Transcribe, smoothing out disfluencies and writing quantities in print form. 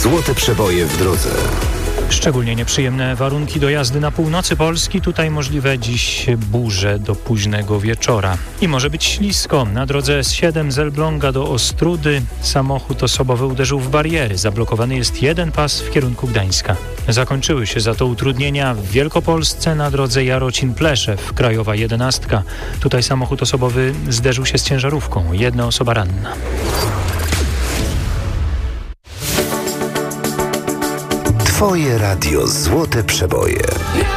Złote przeboje w drodze. Szczególnie nieprzyjemne warunki do jazdy na północy Polski. Tutaj możliwe dziś burze do późnego wieczora. I może być ślisko. Na drodze S7 z Elbląga do Ostródy samochód osobowy uderzył w bariery. Zablokowany jest jeden pas w kierunku Gdańska. Zakończyły się za to utrudnienia w Wielkopolsce na drodze Jarocin-Pleszew, krajowa 11. Tutaj samochód osobowy zderzył się z ciężarówką. Jedna osoba ranna. Twoje radio Złote Przeboje.